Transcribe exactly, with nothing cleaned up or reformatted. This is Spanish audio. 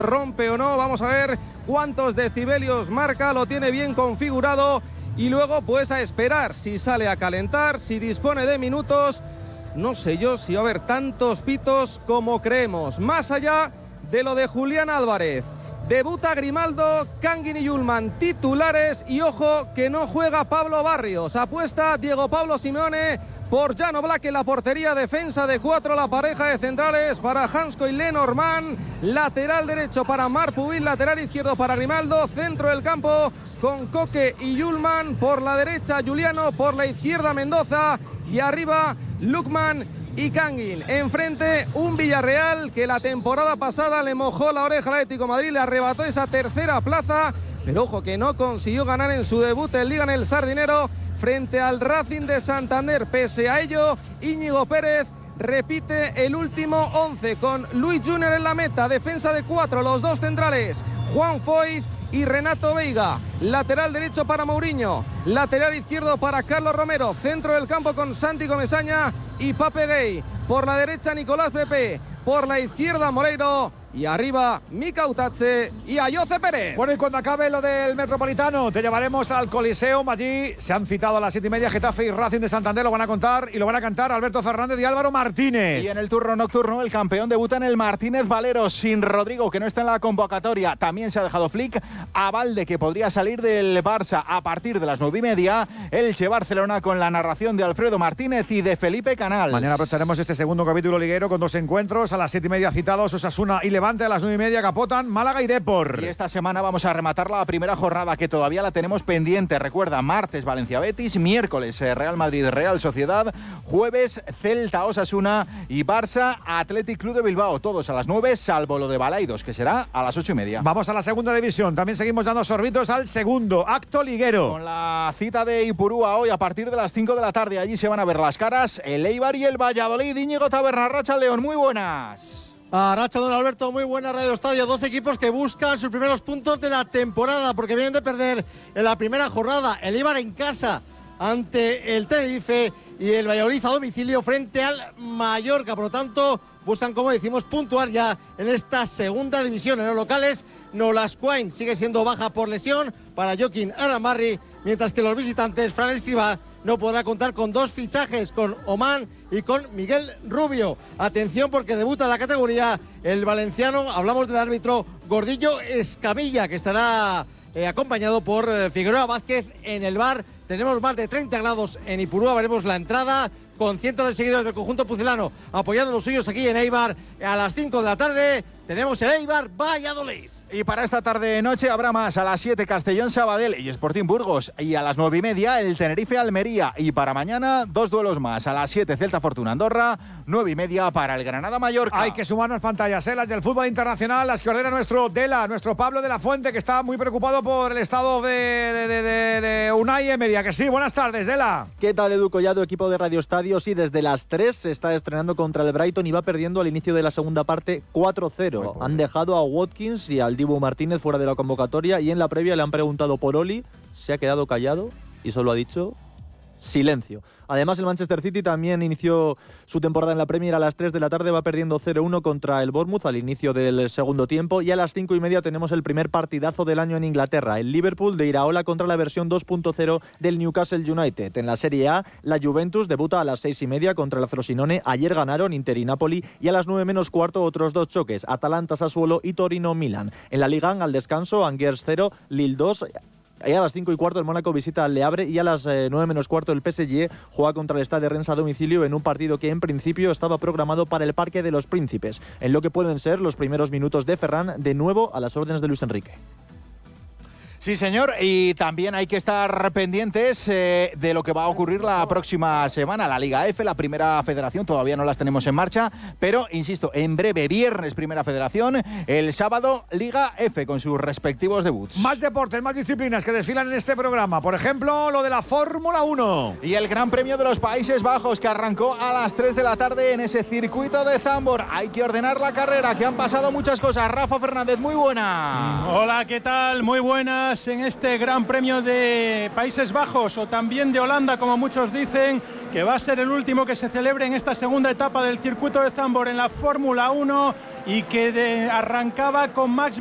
rompe o no, vamos a ver cuántos decibelios marca, lo tiene bien configurado y luego pues a esperar si sale a calentar, si dispone de minutos. No sé yo si va a haber tantos pitos como creemos. Más allá de lo de Julián Álvarez, debuta Grimaldo, Kangin y Yulman titulares y ojo que no juega Pablo Barrios. Apuesta Diego Pablo Simeone por Jan Oblak en la portería, defensa de cuatro, la pareja de centrales para Hansko y Lenormand, lateral derecho para Marpubil, lateral izquierdo para Grimaldo, centro del campo con Koke y Yulman, por la derecha Juliano, por la izquierda Mendoza y arriba Lukman y Kangin. Enfrente un Villarreal que la temporada pasada le mojó la oreja al Atlético de Madrid, le arrebató esa tercera plaza, pero ojo que no consiguió ganar en su debut en Liga en el Sardinero frente al Racing de Santander. Pese a ello, Íñigo Pérez repite el último once con Luis Junior en la meta, defensa de cuatro, los dos centrales, Juan Foyth y Renato Veiga, lateral derecho para Mourinho, lateral izquierdo para Carlos Romero, centro del campo con Santi Comesaña y Pape Gay, por la derecha Nicolás Pepe, por la izquierda Moreiro y arriba Mika Utache y Ayoce Pérez. Bueno, y cuando acabe lo del Metropolitano te llevaremos al Coliseum. Allí se han citado a las siete y media Getafe y Racing de Santander, lo van a contar y lo van a cantar Alberto Fernández y Álvaro Martínez. Y en el turno nocturno el campeón debuta en el Martínez Valero sin Rodrigo, que no está en la convocatoria. También se ha dejado Flick a Valde, que podría salir del Barça a partir de las nueve y media. Elche Barcelona con la narración de Alfredo Martínez y de Felipe Canals. Mañana aprovecharemos este segundo capítulo liguero con dos encuentros. A las siete y media citados Osasuna y Levante, a las nueve y media capotan Málaga y Depor. Y esta semana vamos a rematar la primera jornada, que todavía la tenemos pendiente. Recuerda, martes Valencia Betis, miércoles Real Madrid Real Sociedad, jueves Celta Osasuna y Barça Athletic Club de Bilbao. Todos a las nueve, salvo lo de Balaidos, que será a las ocho y media. Vamos a la segunda división. También seguimos dando sorbitos al segundo acto liguero. Con la cita de Ipurúa hoy a partir de las cinco de la tarde. Allí se van a ver las caras el Eibar y el Valladolid. Íñigo Taberna, Racha León, muy buenas. Arracha, don Alberto, muy buena Radio Estadio. Dos equipos que buscan sus primeros puntos de la temporada porque vienen de perder en la primera jornada. El Eibar en casa ante el Tenerife y el Valladolid a domicilio frente al Mallorca. Por lo tanto, buscan, como decimos, puntuar ya en esta segunda división. En los locales, Nolascoain sigue siendo baja por lesión para Joaquín Aramarri, mientras que los visitantes, Fran Escribá, no podrá contar con dos fichajes, con Oman y con Miguel Rubio. Atención, porque debuta en la categoría el valenciano, hablamos del árbitro Gordillo Escamilla, que estará eh, acompañado por eh, Figueroa Vázquez en el V A R. Tenemos más de treinta grados en Ipurúa, veremos la entrada con cientos de seguidores del conjunto pucelano apoyando los suyos aquí en Eibar. A las cinco de la tarde tenemos el Eibar Valladolid. Y para esta tarde-noche habrá más. A las siete Castellón Sabadell y Sporting Burgos. Y a las nueve y media el Tenerife Almería. Y para mañana dos duelos más. A las siete Celta Fortuna Andorra. nueve y media para el Granada Mallorca. Hay que sumarnos pantallas, ¿eh? Las del fútbol internacional, las que ordena nuestro Dela, nuestro Pablo de la Fuente, que está muy preocupado por el estado de, de, de, de, de Unai Emery. ¿A que sí? Buenas tardes, Dela. ¿Qué tal, Edu Collado, equipo de Radio Estadio? Sí, desde las tres se está estrenando contra el Brighton y va perdiendo al inicio de la segunda parte cuatro cero. Han dejado a Watkins y al Dibu Martínez fuera de la convocatoria y en la previa le han preguntado por Oli, se ha quedado callado y solo ha dicho silencio. Además, el Manchester City también inició su temporada en la Premier a las tres de la tarde, va perdiendo cero uno contra el Bournemouth al inicio del segundo tiempo y a las cinco y media tenemos el primer partidazo del año en Inglaterra, el Liverpool de Iraola contra la versión dos punto cero del Newcastle United. En la Serie A, la Juventus debuta a las seis y media contra el Frosinone, ayer ganaron Inter y Napoli y a las nueve menos cuarto otros dos choques, Atalanta Sassuolo y Torino Milan. En la Liga, al descanso, Angers cero, Lille dos. Y a las cinco y cuarto el Mónaco visita al Le Havre y a las eh, nueve menos cuarto el P S G juega contra el Stade Rennes a domicilio en un partido que en principio estaba programado para el Parque de los Príncipes, en lo que pueden ser los primeros minutos de Ferran, de nuevo a las órdenes de Luis Enrique. Sí, señor, y también hay que estar pendientes eh, de lo que va a ocurrir la próxima semana. La Liga F, la primera federación, todavía no las tenemos en marcha, pero, insisto, en breve, viernes, primera federación, el sábado, Liga F, con sus respectivos debuts. Más deportes, más disciplinas que desfilan en este programa. Por ejemplo, lo de la Fórmula uno. Y el Gran Premio de los Países Bajos, que arrancó a las tres de la tarde en ese circuito de Zandvoort. Hay que ordenar la carrera, que han pasado muchas cosas. Rafa Fernández, muy buena. Hola, ¿qué tal? Muy buenas. más en este Gran Premio de Países Bajos o también de Holanda, como muchos dicen, que va a ser el último que se celebre en esta segunda etapa del circuito de Zandvoort en la Fórmula uno y que de, arrancaba con Max